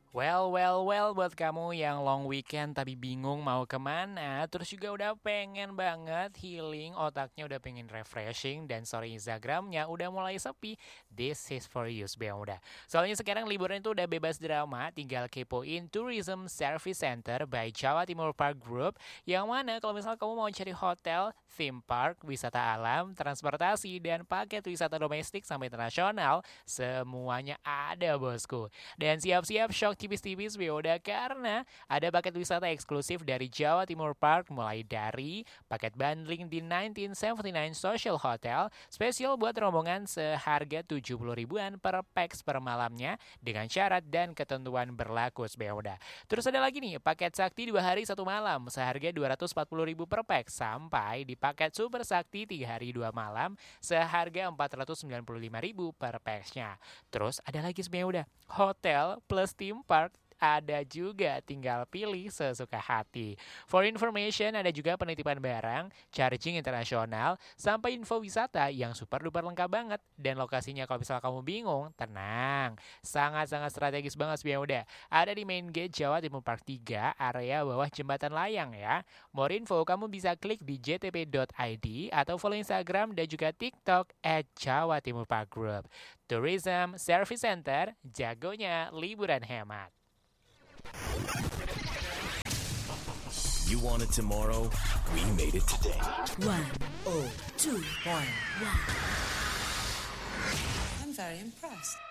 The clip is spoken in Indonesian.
Well, buat kamu yang long weekend tapi bingung mau kemana, terus juga udah pengen banget healing, otaknya udah pengen refreshing, dan story Instagramnya udah mulai sepi, this is for you, udah. Soalnya sekarang liburan itu udah bebas drama, tinggal kepoin Tourism Service Center by Jawa Timur Park Group, yang mana kalau misalnya kamu mau cari hotel, theme park, wisata alam, transportasi, dan paket wisata domestik sampai internasional, semuanya ada bosku. Dan siap-siap shock tipis-tipis Bioda karena ada paket wisata eksklusif dari Jawa Timur Park mulai dari paket bundling di 1979 Social Hotel spesial buat rombongan seharga 70 ribuan per pax per malamnya dengan syarat dan ketentuan berlaku Bioda. Terus ada lagi nih paket sakti 2 hari 1 malam seharga 240 ribu per pax sampai di paket super sakti 3 hari 2 malam seharga 495 ribu per paxnya. Terus ada lagi sebenarnya udah hotel plus theme park ada juga, tinggal pilih sesuka hati. For information, ada juga penitipan barang, charging internasional, sampai info wisata yang super duper lengkap banget. Dan lokasinya kalau misalnya kamu bingung, tenang. Sangat-sangat strategis banget sebenarnya udah. Ada di main gate Jawa Timur Park 3, area bawah jembatan layang ya. More info kamu bisa klik di jtp.id atau follow Instagram dan juga TikTok @Jawa Timur Park Group. Tourism Service Center, jagonya liburan hemat. You want it tomorrow? We made it today. 1, 2, 1. I'm very impressed.